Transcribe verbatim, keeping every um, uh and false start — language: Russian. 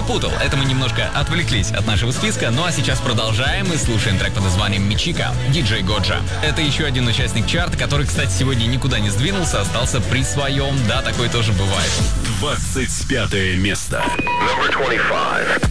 напутал. Это мы немножко отвлеклись от нашего списка, ну а сейчас продолжаем и слушаем трек под названием «Мичика» диджей Годжа. Это еще один участник чарта, который, кстати, сегодня никуда не сдвинулся, остался при своем. Да, такое тоже бывает. двадцать пятое место. Number twenty-five.